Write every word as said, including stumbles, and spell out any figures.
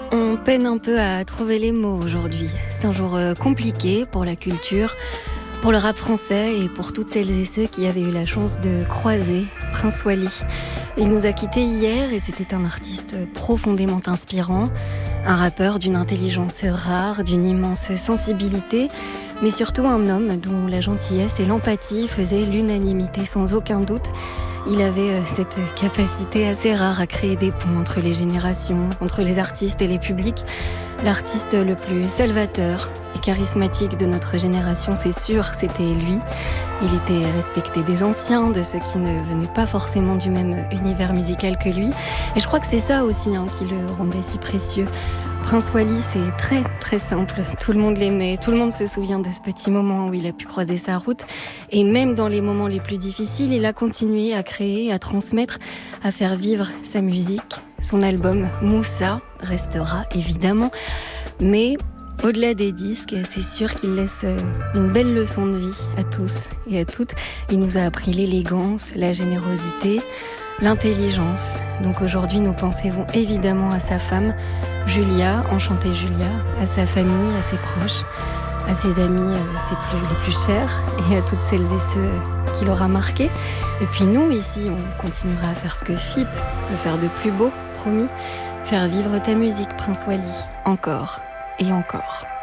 On peine un peu à trouver les mots aujourd'hui. C'est un jour euh, compliqué pour la culture, pour le rap français et pour toutes celles et ceux qui avaient eu la chance de croiser Prince Wally. Il nous a quittés hier et c'était un artiste profondément inspirant, un rappeur d'une intelligence rare, d'une immense sensibilité, mais surtout un homme dont la gentillesse et l'empathie faisaient l'unanimité sans aucun doute. Il avait cette capacité assez rare à créer des ponts entre les générations, entre les artistes et les publics. L'artiste le plus salvateur et charismatique de notre génération, c'est sûr, c'était lui. Il était respecté des anciens, de ceux qui ne venaient pas forcément du même univers musical que lui. Et je crois que c'est ça aussi hein, qui le rendait si précieux. Prince Wally, c'est très très simple. Tout le monde l'aimait, tout le monde se souvient de ce petit moment où il a pu croiser sa route. Et même dans les moments les plus difficiles, il a continué à créer, à transmettre, à faire vivre sa musique. Son album Moussa restera évidemment, mais au-delà des disques, c'est sûr qu'il laisse une belle leçon de vie à tous et à toutes. Il nous a appris l'élégance, la générosité, l'intelligence. Donc aujourd'hui, nos pensées vont évidemment à sa femme, Julia, enchantée Julia, à sa famille, à ses proches, à ses amis ses plus, les plus chers et à toutes celles et ceux qui l'aura marqué. Et puis nous, ici, on continuera à faire ce que F I P peut faire de plus beau, promis. Faire vivre ta musique, Prince Wally, encore et encore.